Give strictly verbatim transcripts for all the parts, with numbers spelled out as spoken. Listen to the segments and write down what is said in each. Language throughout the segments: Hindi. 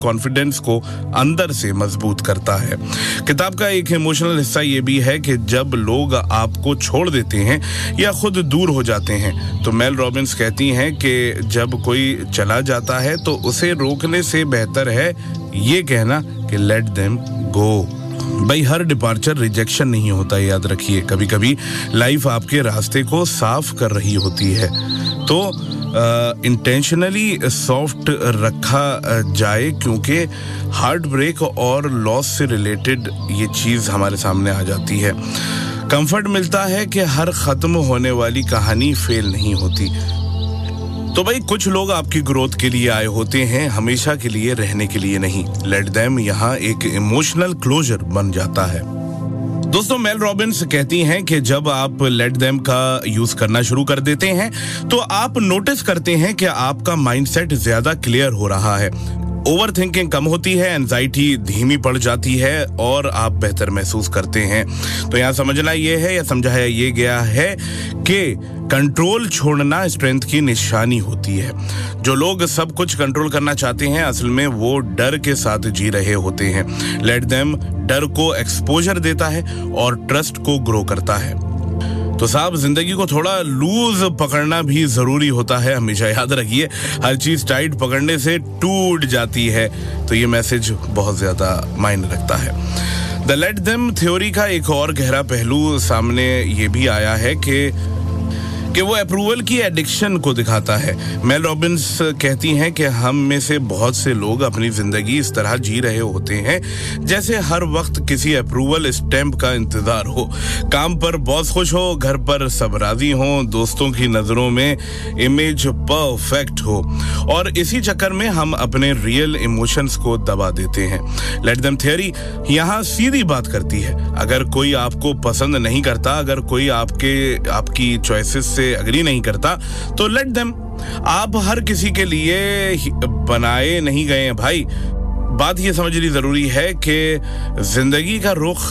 कॉन्फिडेंस को अंदर से मजबूत करता है। किताब का एक इमोशनल हिस्सा ये भी है कि जब लोग आपको छोड़ देते हैं या खुद दूर हो जाते हैं तो मेल रॉबिन्स कहती हैं कि जब कोई चला जाता है तो उसे रोकने से बेहतर है ये कहना कि लेट देम गो। भाई हर डिपार्चर रिजेक्शन नहीं होता, याद रखिए। कभी कभी लाइफ आपके रास्ते को साफ कर रही होती है तो इंटेंशनली uh, सॉफ्ट रखा जाए, क्योंकि हार्ट ब्रेक और लॉस से रिलेटेड ये चीज़ हमारे सामने आ जाती है। कंफर्ट मिलता है कि हर ख़त्म होने वाली कहानी फेल नहीं होती। तो भाई कुछ लोग आपकी ग्रोथ के लिए आए होते हैं, हमेशा के लिए रहने के लिए नहीं। लेट देम यहाँ एक इमोशनल क्लोजर बन जाता है। दोस्तों, मेल रॉबिन्स कहती हैं कि जब आप लेट देम का यूज करना शुरू कर देते हैं तो आप नोटिस करते हैं कि आपका माइंडसेट ज्यादा क्लियर हो रहा है, ओवर थिंकिंग कम होती है, एंजाइटी धीमी पड़ जाती है और आप बेहतर महसूस करते हैं। तो यहाँ समझना ये है या समझाया ये गया है कि कंट्रोल छोड़ना स्ट्रेंथ की निशानी होती है। जो लोग सब कुछ कंट्रोल करना चाहते हैं असल में वो डर के साथ जी रहे होते हैं। लेट देम डर को एक्सपोजर देता है और ट्रस्ट को ग्रो करता है। तो साहब, जिंदगी को थोड़ा लूज पकड़ना भी जरूरी होता है, हमेशा याद रखिए। हर चीज टाइट पकड़ने से टूट जाती है। तो ये मैसेज बहुत ज्यादा मायने रखता है। द लेट देम थ्योरी का एक और गहरा पहलू सामने ये भी आया है कि कि वो अप्रूवल की एडिक्शन को दिखाता है। मेल रॉबिन्स कहती हैं कि हम में से बहुत से लोग अपनी जिंदगी इस तरह जी रहे होते हैं जैसे हर वक्त किसी अप्रूवल स्टैंप का इंतजार हो। काम पर बॉस खुश हो, घर पर सब राजी हो, दोस्तों की नजरों में इमेज परफेक्ट हो, और इसी चक्कर में हम अपने रियल इमोशंस को दबा देते हैं। लेट देम थियरी यहाँ सीधी बात करती है। अगर कोई आपको पसंद नहीं करता, अगर कोई आपके आपकी चॉइसेस अग्री नहीं करता तो लेट देम। आप हर किसी के लिए बनाए नहीं गए हैं भाई। बात ये समझनी जरूरी है कि जिंदगी का रुख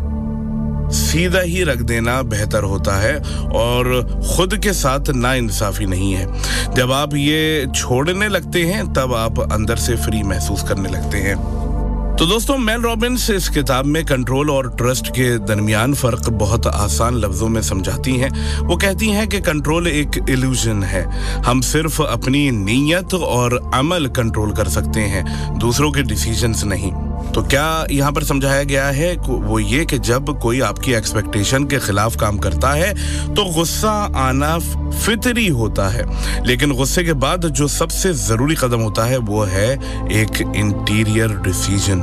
सीधा ही रख देना बेहतर होता है और खुद के साथ नाइंसाफी नहीं है। जब आप ये छोड़ने लगते हैं तब आप अंदर से फ्री महसूस करने लगते हैं। तो दोस्तों, मेल रॉबिन्स इस किताब में कंट्रोल और ट्रस्ट के दरमियान फ़र्क बहुत आसान लफ्ज़ों में समझाती हैं। वो कहती हैं कि कंट्रोल एक इल्यूजन है। हम सिर्फ अपनी नीयत और अमल कंट्रोल कर सकते हैं, दूसरों के डिसीजंस नहीं। तो क्या यहाँ पर समझाया गया है वो ये कि जब कोई आपकी एक्सपेक्टेशन के खिलाफ काम करता है तो गुस्सा आना फितरी होता है, लेकिन गुस्से के बाद जो सबसे ज़रूरी कदम होता है वो है एक interior decision.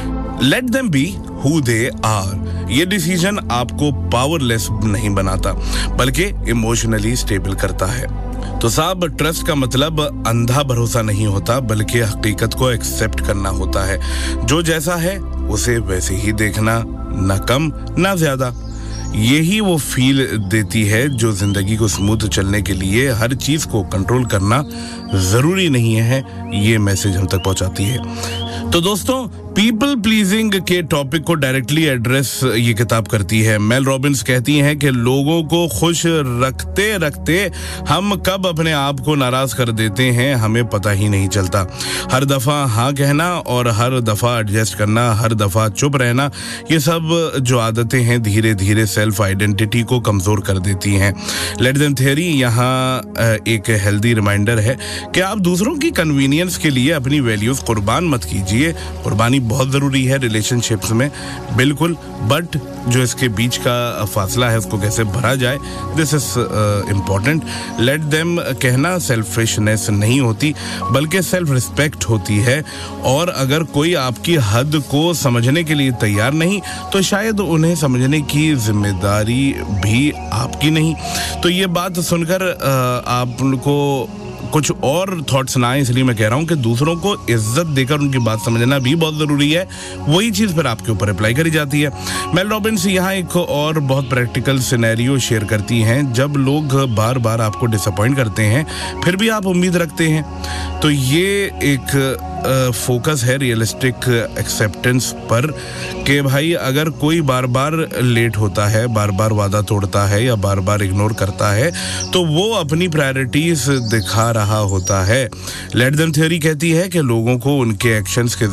Let them be who they are. ये डिसीजन आपको पावरलेस नहीं बनाता बल्कि इमोशनली स्टेबल करता है। तो साहब, ट्रस्ट का मतलब अंधा भरोसा नहीं होता बल्कि हकीकत को एक्सेप्ट करना होता है। जो जैसा है उसे वैसे ही देखना, ना कम ना ज्यादा। यही वो फील देती है जो जिंदगी को स्मूथ चलने के लिए हर चीज को कंट्रोल करना जरूरी नहीं है, ये मैसेज हम तक पहुंचाती है। तो दोस्तों, पीपल प्लीजिंग के टॉपिक को डायरेक्टली एड्रेस ये किताब करती है। मेल रॉबिन्स कहती हैं कि लोगों को खुश रखते रखते हम कब अपने आप को नाराज कर देते हैं हमें पता ही नहीं चलता। हर दफा हाँ कहना और हर दफा एडजस्ट करना, हर दफा चुप रहना, ये सब जो आदतें हैं धीरे धीरे सेल्फ आइडेंटिटी को कमजोर कर देती हैं। लेट देम थियरी यहाँ एक हेल्दी रिमाइंडर है कि आप दूसरों की कन्वीनियंस के लिए अपनी वैल्यूज कुर्बान मत कीजिए। कुर्बानी बहुत जरूरी है रिलेशनशिप्स में, बिल्कुल, बट जो इसके बीच का फासला है उसको कैसे भरा जाए, this is important. Let them कहना सेल्फिशनेस नहीं होती बल्कि सेल्फ रिस्पेक्ट होती है, और अगर कोई आपकी हद को समझने के लिए तैयार नहीं तो शायद उन्हें समझने की जिम्मेदारी भी आपकी नहीं। तो ये बात सुनकर uh, आपको कुछ और थॉट्स ना आए, इसलिए मैं कह रहा हूं कि दूसरों को इज्जत देकर उनकी बात समझना भी बहुत जरूरी है। वही चीज फिर आपके ऊपर अप्लाई करी जाती है। मेल रॉबिन्स यहाँ एक और बहुत प्रैक्टिकल सिनेरियो शेयर करती हैं। जब लोग बार बार आपको डिसअपॉइंट करते हैं फिर भी आप उम्मीद रखते हैं, तो ये एक फोकस है रियलिस्टिक एक्सेप्टेंस पर कि भाई अगर कोई बार बार लेट होता है, बार बार वादा तोड़ता है या बार बार इग्नोर करता है तो वो अपनी प्रायोरिटीज दिखा रहा होता है। लेट देम थ्योरी कहती है कि लोगों को उनके एक्शंस के